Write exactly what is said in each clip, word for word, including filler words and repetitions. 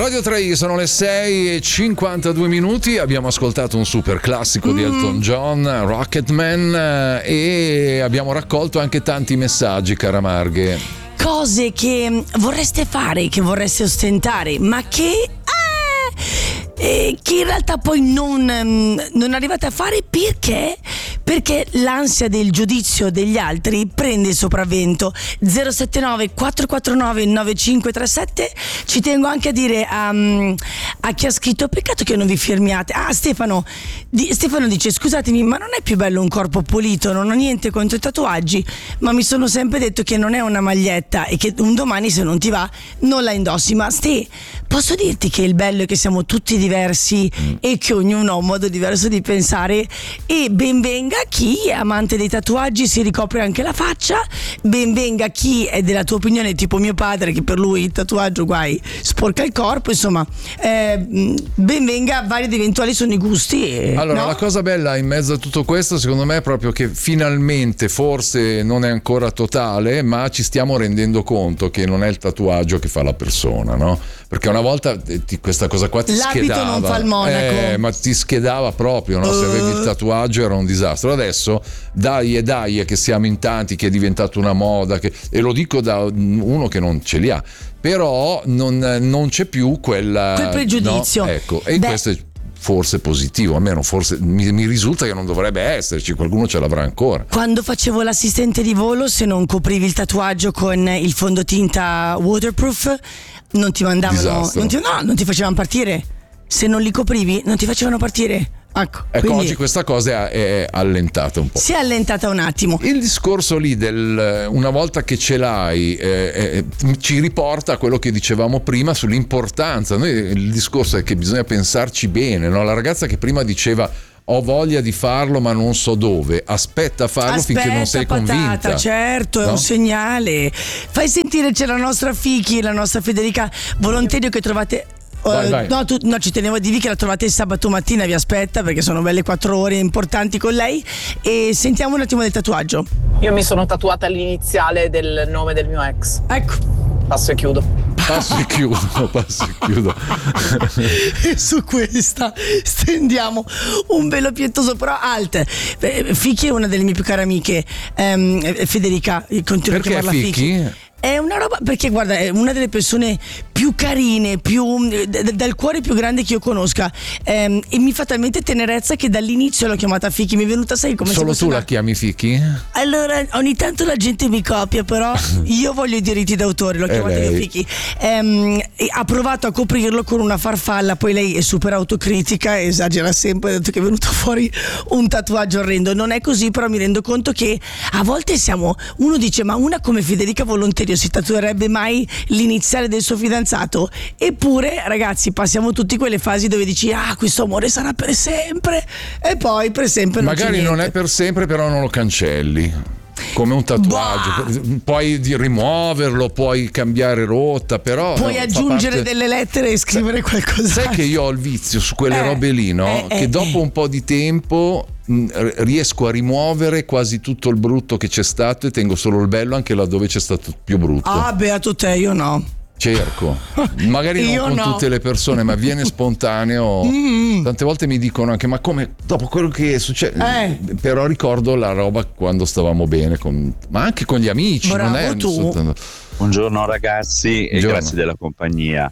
Radio tre, sono le sei e cinquantadue minuti. Abbiamo ascoltato un super classico mm. di Elton John, Rocketman, e abbiamo raccolto anche tanti messaggi, cara Marghe. Cose che vorreste fare, che vorreste ostentare, ma che eh, che in realtà poi non, non arrivate a fare perché? Perché l'ansia del giudizio degli altri prende il sopravvento. Zero sette nove quattro quattro nove nove cinque tre sette. Ci tengo anche a dire a, a chi ha scritto: peccato che non vi firmiate. Ah, Stefano di, Stefano dice: scusatemi, ma non è più bello un corpo pulito? Non ho niente contro i tatuaggi, ma mi sono sempre detto che non è una maglietta e che un domani, se non ti va, non la indossi. Ma Ste, posso dirti che il bello è che siamo tutti diversi mm. e che ognuno ha un modo diverso di pensare, e ben venga chi è amante dei tatuaggi, si ricopre anche la faccia, ben venga chi è della tua opinione, tipo mio padre, che per lui il tatuaggio guai sporca il corpo. Insomma, eh, ben venga, vari ed eventuali sono i gusti e, allora no? La cosa bella in mezzo a tutto questo, secondo me, è proprio che finalmente, forse non è ancora totale, ma ci stiamo rendendo conto che non è il tatuaggio che fa la persona, no? Perché una volta ti, questa cosa qua ti l'abito schedava, non fa il monaco, eh, ma ti schedava proprio, no? Uh. Se avevi il tatuaggio era un disastro. Adesso dai e dai che siamo in tanti, che è diventato una moda, che, e lo dico da uno che non ce li ha, però non, non c'è più quel, quel pregiudizio, no? Ecco, e Beh. questo è forse positivo, almeno forse mi, mi risulta che non dovrebbe esserci, qualcuno ce l'avrà ancora. Quando facevo l'assistente di volo, se non coprivi il tatuaggio con il fondotinta waterproof, non ti mandavano, non ti, no, non ti facevano partire. Se non li coprivi, non ti facevano partire. Ecco, ecco, oggi questa cosa è, è allentata un po'. Si è allentata un attimo. Il discorso lì del una volta che ce l'hai eh, eh, ci riporta a quello che dicevamo prima sull'importanza. Noi, il discorso è che bisogna pensarci bene, no? La ragazza che prima diceva: ho voglia di farlo ma non so dove, aspetta a farlo aspetta, finché non sei patata, convinta. Certo, no? È un segnale. Fai sentire, c'è la nostra Fiki, la nostra Federica Volonterio, che trovate. Vai, vai. No, tu, no, ci tenevo a dirvi che la trovate il sabato mattina, vi aspetta, perché sono belle quattro ore importanti con lei. E sentiamo un attimo del tatuaggio. Io mi sono tatuata l'iniziale del nome del mio ex. Ecco. Passo e chiudo. Passo e chiudo, passo e chiudo. E su questa stendiamo un velo pietoso, però alt. Fiki è una delle mie più care amiche, ehm, Federica, continuo Perché a chiamarla Fiki? Fiki. È una roba, perché guarda, è una delle persone più carine, più d- dal cuore più grande che io conosca, ehm, e mi fa talmente tenerezza che dall'inizio l'ho chiamata Fiki. Mi è venuta, sai, come solo se tu una... la chiami Fiki? Allora, ogni tanto la gente mi copia, però io voglio i diritti d'autore, l'ho chiamata io Fiki. Ehm, ha provato a coprirlo con una farfalla, poi lei è super autocritica, esagera sempre, ha detto che è venuto fuori un tatuaggio orrendo. Non è così, però mi rendo conto che a volte siamo, uno dice: ma una come Federica Volonterio si tatuerebbe mai l'iniziale del suo fidanzato? Eppure, ragazzi, passiamo tutti quelle fasi dove dici: ah, questo amore sarà per sempre, e poi per sempre non magari c'è non niente. è per sempre, però non lo cancelli come un tatuaggio. Bah. Puoi di rimuoverlo, puoi cambiare rotta, però puoi no, aggiungere parte... delle lettere e scrivere sai, qualcosa. sai che io ho il vizio su quelle eh, robe lì, no? eh, che eh, dopo eh. un po' di tempo mh, riesco a rimuovere quasi tutto il brutto che c'è stato e tengo solo il bello anche laddove c'è stato più brutto. Ah, beato te, io no. Cerco, magari non Io con no. tutte le persone, ma viene spontaneo. Mm. Tante volte mi dicono anche: ma come, dopo quello che succede? Eh. Però ricordo la roba quando stavamo bene, con, ma anche con gli amici. Bravo, non è tu. soltanto... Buongiorno ragazzi, e Buongiorno. grazie della compagnia.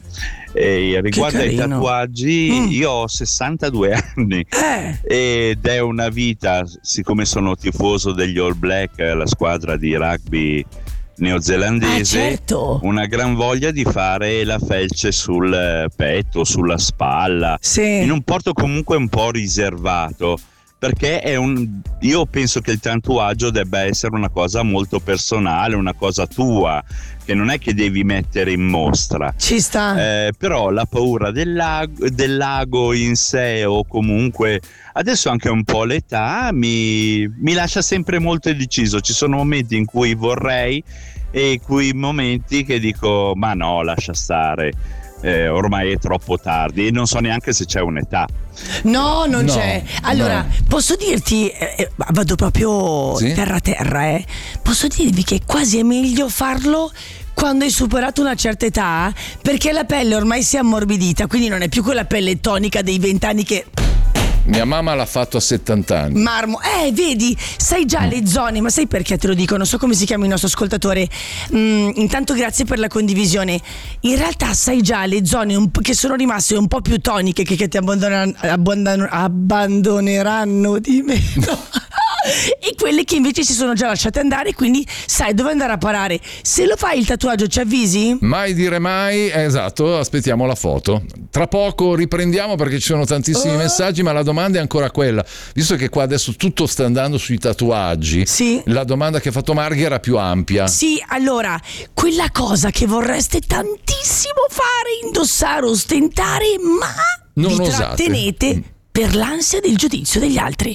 E riguardo ai tatuaggi, mm. io ho sessantadue anni eh. ed è una vita, siccome sono tifoso degli All Black, la squadra di rugby neozelandese, ah, certo. una gran voglia di fare la felce sul petto, sulla spalla, sì. in un porto comunque un po' riservato, perché è un, io penso che il tatuaggio debba essere una cosa molto personale, una cosa tua, che non è che devi mettere in mostra. Ci sta. Eh, però la paura del lago, del lago in sé, o comunque adesso anche un po' l'età, mi, mi lascia sempre molto indeciso. Ci sono momenti in cui vorrei e quei momenti che dico: ma no, lascia stare. Eh, ormai è troppo tardi e non so neanche se c'è un'età. No, non no, c'è. Allora, no. posso dirti, eh, vado proprio sì? terra terra, eh. Posso dirvi che quasi è meglio farlo quando hai superato una certa età, perché la pelle ormai si è ammorbidita, quindi non è più quella pelle tonica dei vent'anni che... Mia mamma l'ha fatto a settanta anni. Marmo, eh, vedi, sai già le zone, ma sai perché te lo dico? Non so come si chiama il nostro ascoltatore. Mm, intanto grazie per la condivisione. In realtà sai già le zone un po' che sono rimaste un po' più toniche che, che ti abbandoneranno, abbandon- abbandoneranno di me. No. E quelle che invece si sono già lasciate andare, quindi sai dove andare a parare. Se lo fai il tatuaggio ci avvisi? Mai dire mai, esatto, aspettiamo la foto. Tra poco riprendiamo perché ci sono tantissimi oh. messaggi, ma la domanda è ancora quella. Visto che qua adesso tutto sta andando sui tatuaggi, sì. La domanda che ha fatto Marghi era più ampia. Sì, allora, quella cosa che vorreste tantissimo fare, indossare, ostentare, ma non vi osate. trattenete per l'ansia del giudizio degli altri.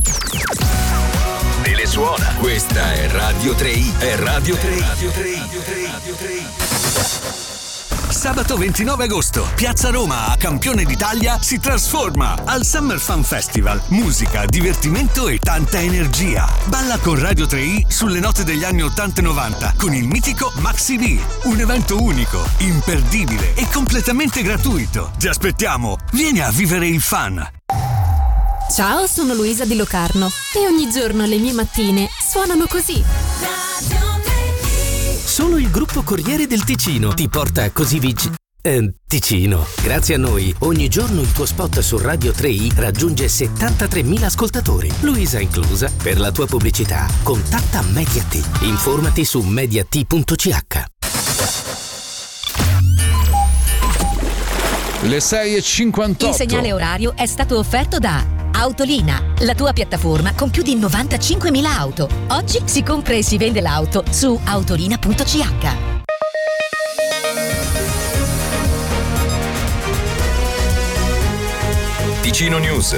Suona. Questa è Radio tre i, è Radio tre i. Radio tre i. Radio tre i. Sabato ventinove agosto, Piazza Roma a Campione d'Italia si trasforma al Summer Fun Festival. Musica, divertimento e tanta energia. Balla con Radio tre i sulle note degli anni ottanta e novanta con il mitico Maxi V. Un evento unico, imperdibile e completamente gratuito. Ti aspettiamo. Vieni a vivere il fun. Ciao, sono Luisa di Locarno e ogni giorno le mie mattine suonano così. Solo il gruppo Corriere del Ticino ti porta così vicino. Eh, Ticino. Grazie a noi, ogni giorno il tuo spot su Radio tre i raggiunge settantatremila ascoltatori, Luisa inclusa. Per la tua pubblicità, contatta Mediat. Informati su mediat punto c h. Le sei e cinquantotto. Il segnale orario è stato offerto da Autolina, la tua piattaforma con più di novantacinquemila auto. Oggi si compra e si vende l'auto su autolina punto c h. Ticino News.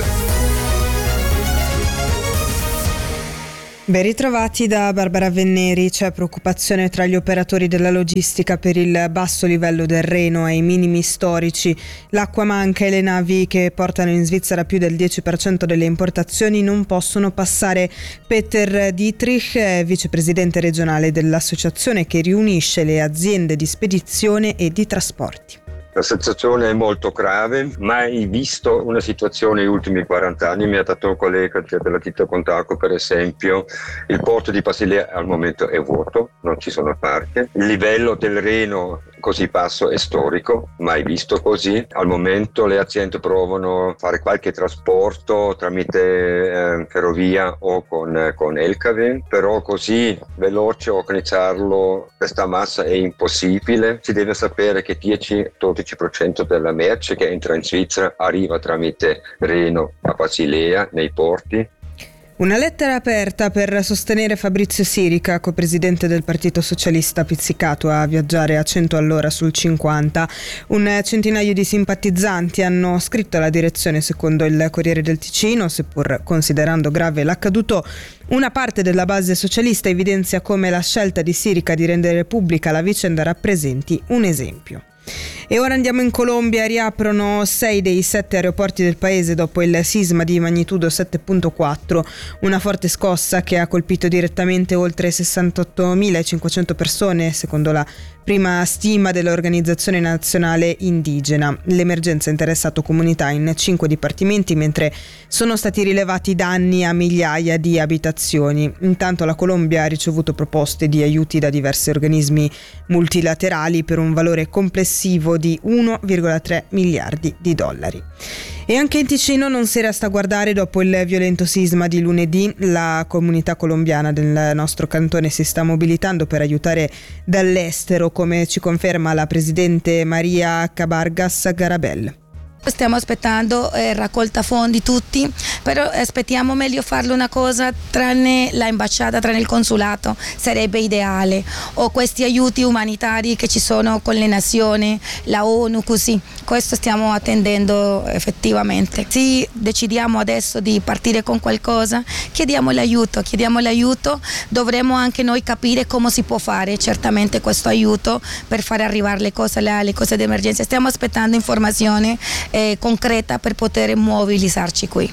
Ben ritrovati da Barbara Venneri. C'è preoccupazione tra gli operatori della logistica per il basso livello del Reno ai minimi storici. L'acqua manca e le navi che portano in Svizzera più del dieci per cento delle importazioni non possono passare. Peter Dietrich è vicepresidente regionale dell'associazione che riunisce le aziende di spedizione e di trasporti. La situazione è molto grave, mai visto una situazione negli ultimi quaranta anni. Mi ha dato un collega della ditta Contaco, per esempio, il porto di Basilea al momento è vuoto, non ci sono barche. Il livello del Reno così basso è storico, mai visto così. Al momento le aziende provano a fare qualche trasporto tramite eh, ferrovia o con, con L K W, però così veloce organizzarlo, questa massa è impossibile. Si deve sapere che dieci dodici per cento della merce che entra in Svizzera arriva tramite Reno a Basilea nei porti. Una lettera aperta per sostenere Fabrizio Sirica, co-presidente del Partito Socialista pizzicato a viaggiare a cento all'ora sul cinquanta. Un centinaio di simpatizzanti hanno scritto alla direzione, secondo il Corriere del Ticino, seppur considerando grave l'accaduto. Una parte della base socialista evidenzia come la scelta di Sirica di rendere pubblica la vicenda rappresenti un esempio. E ora andiamo in Colombia. Riaprono sei dei sette aeroporti del paese dopo il sisma di magnitudo sette virgola quattro, una forte scossa che ha colpito direttamente oltre sessantottomilacinquecento persone, secondo la prima stima dell'Organizzazione Nazionale Indigena. L'emergenza ha interessato comunità in cinque dipartimenti, mentre sono stati rilevati danni a migliaia di abitazioni. Intanto la Colombia ha ricevuto proposte di aiuti da diversi organismi multilaterali per un valore complessivo di uno virgola tre miliardi di dollari. E anche in Ticino non si resta a guardare dopo il violento sisma di lunedì. La comunità colombiana del nostro cantone si sta mobilitando per aiutare dall'estero, come ci conferma la presidente Maria Cabargas Garabel. Stiamo aspettando eh, raccolta fondi tutti, però aspettiamo meglio farlo una cosa tranne l'ambasciata, tranne il consolato, sarebbe ideale, o questi aiuti umanitari che ci sono con le nazioni, la ONU, così. Questo stiamo attendendo effettivamente. Se decidiamo adesso di partire con qualcosa, chiediamo l'aiuto, chiediamo l'aiuto, dovremo anche noi capire come si può fare certamente questo aiuto per far arrivare le cose, le cose di emergenza. Stiamo aspettando informazione Eh, concreta per poter mobilizzarci qui.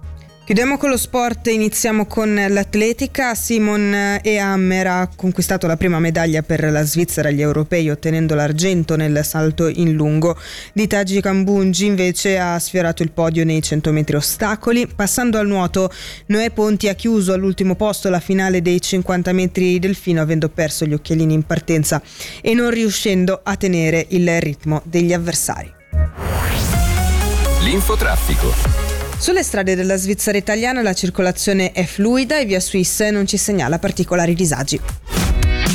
Chiudiamo con lo sport, iniziamo con l'atletica. Simon Ehammer ha conquistato la prima medaglia per la Svizzera agli europei, ottenendo l'argento nel salto in lungo. Ditaji Kambunji invece ha sfiorato il podio nei cento metri ostacoli. Passando al nuoto, Noè Ponti ha chiuso all'ultimo posto la finale dei cinquanta metri delfino, avendo perso gli occhialini in partenza e non riuscendo a tenere il ritmo degli avversari. L'infotraffico. Sulle strade della Svizzera italiana la circolazione è fluida e via Swiss non ci segnala particolari disagi.